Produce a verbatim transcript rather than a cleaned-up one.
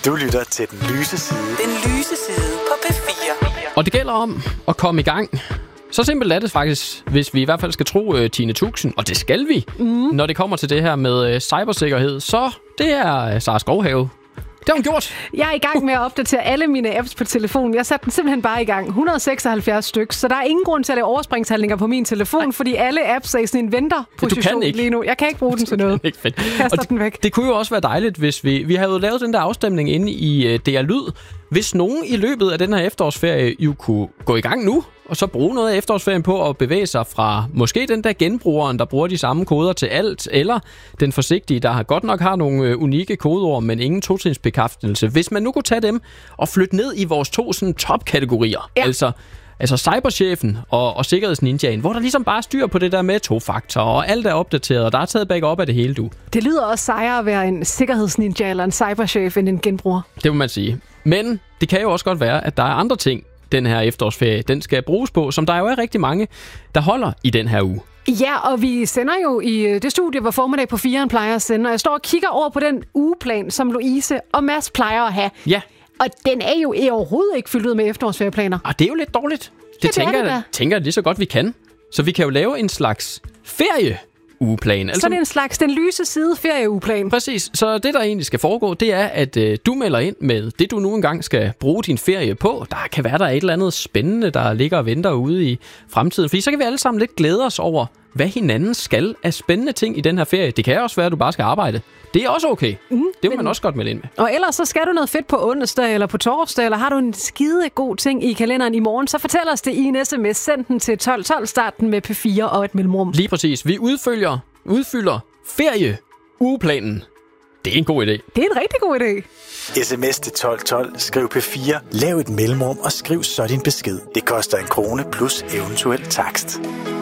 Du lytter til Den Lyse Side. Den Lyse Side på P fire. Og det gælder om at komme i gang. Så simpelt er det faktisk, hvis vi i hvert fald skal tro uh, Tine Tuxen, og det skal vi, mm. når det kommer til det her med uh, cybersikkerhed. Så det er uh, Sara Skovhave. Det har hun gjort. Jeg er i gang med at opdatere alle mine apps på telefonen. Jeg satte den simpelthen bare i gang. et hundrede og seksoghalvfjerds stykker. Så der er ingen grund til at lave overspringshandlinger på min telefon, Ej. fordi alle apps er i sådan en venterposition lige nu. Jeg kan ikke bruge den til noget. Ikke fedt. Kaster den væk. Det kunne jo også være dejligt, hvis vi... Vi havde jo lavet den der afstemning inde i uh, D R Lyd. Hvis nogen i løbet af den her efterårsferie jo kunne gå i gang nu, og så bruge noget af efterårsferien på at bevæge sig fra måske den der genbrugeren, der bruger de samme koder til alt, eller den forsigtige, der godt nok har nogle unikke kodeord, men ingen totrinsbekræftelse. Hvis man nu kunne tage dem og flytte ned i vores to sådan topkategorier, ja. altså... Altså cyberchefen og, og sikkerhedsninjaen, hvor der ligesom bare styr på det der med to-faktor, og alt er opdateret, og der er taget backup af det hele, du. Det lyder også sejere at være en sikkerhedsninja eller en cyberchef end en genbruger. Det må man sige. Men det kan jo også godt være, at der er andre ting, den her efterårsferie, den skal bruges på, som der jo er rigtig mange, der holder i den her uge. Ja, og vi sender jo i det studie, hvor Formiddag på firen plejer at sende, og jeg står og kigger over på den ugeplan, som Louise og Mads plejer at have. Ja. Og den er jo overhovedet ikke fyldt ud med efterårsferieplaner. Og det er jo lidt dårligt. Det, ja, det tænker, det jeg, tænker jeg lige så godt, vi kan. Så vi kan jo lave en slags ferieueplan. Altså, sådan en slags Den Lyse Side ferieueplan. Præcis. Så det, der egentlig skal foregå, det er, at øh, du melder ind med det, du nu engang skal bruge din ferie på. Der kan være, der er et eller andet spændende, der ligger og venter ude i fremtiden. Fordi så kan vi alle sammen lidt glæde os over, hvad hinanden skal af spændende ting i den her ferie. Det kan også være, at du bare skal arbejde. Det er også okay. Mm, det vil man også godt melde ind med. Og ellers så skal du noget fedt på onsdag eller på torsdag, eller har du en skide god ting i kalenderen i morgen, så fortæl os det i en sms. Send den til tolv tolv, start den med P fire og et mellemrum. Lige præcis. Vi udfølger, udfylder ferieugeplanen. Det er en god idé. Det er en rigtig god idé. Sms til tolv tolv, skriv P fire, lav et mellemrum og skriv så din besked. Det koster en krone plus eventuel takst.